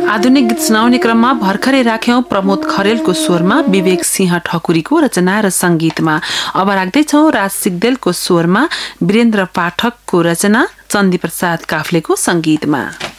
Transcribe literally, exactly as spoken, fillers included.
आधुनिक गीत सुनाउने क्रममा भर्खरै राख्यौं प्रमोद खरेलको स्वरमा विवेक सिंह ठकुरीको रचना र संगीतमा। अब राख्दैछौं राज सिग्देलको स्वरमा वीरेन्द्र पाठकको रचना, चन्दी प्रसाद काफ्लेको संगीतमा।